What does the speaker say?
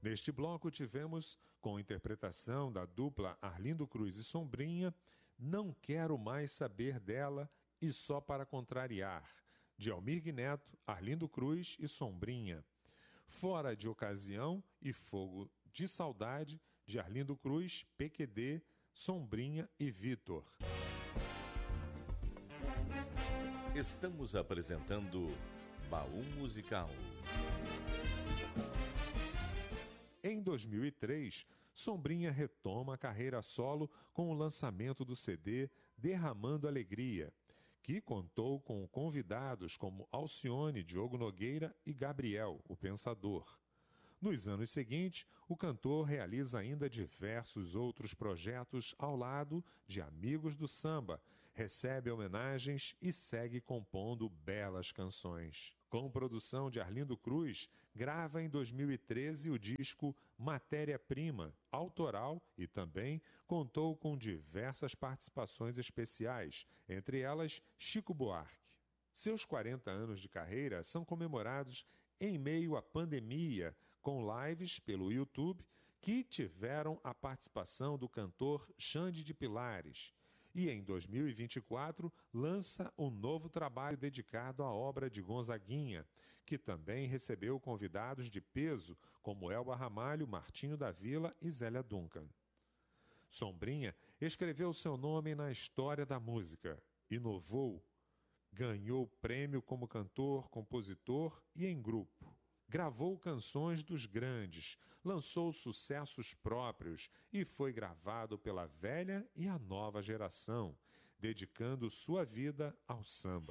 Neste bloco tivemos, com interpretação da dupla Arlindo Cruz e Sombrinha, Não Quero Mais Saber Dela e Só Para Contrariar, de Almir Neto, Arlindo Cruz e Sombrinha. Fora de Ocasião e Fogo de Saudade, de Arlindo Cruz, PQD, Sombrinha e Vitor. Estamos apresentando Baú Musical. Em 2003, Sombrinha retoma a carreira solo com o lançamento do CD Derramando Alegria, que contou com convidados como Alcione, Diogo Nogueira e Gabriel, o Pensador. Nos anos seguintes, o cantor realiza ainda diversos outros projetos ao lado de amigos do samba, recebe homenagens e segue compondo belas canções. Com produção de Arlindo Cruz, grava em 2013 o disco Matéria-Prima, autoral, e também contou com diversas participações especiais, entre elas Chico Buarque. Seus 40 anos de carreira são comemorados em meio à pandemia, com lives pelo YouTube que tiveram a participação do cantor Xande de Pilares. E em 2024 lança um novo trabalho dedicado à obra de Gonzaguinha, que também recebeu convidados de peso como Elba Ramalho, Martinho da Vila e Zélia Duncan. Sombrinha escreveu seu nome na história da música, inovou, ganhou prêmio como cantor, compositor e em grupo. Gravou canções dos grandes, lançou sucessos próprios e foi gravado pela velha e a nova geração, dedicando sua vida ao samba.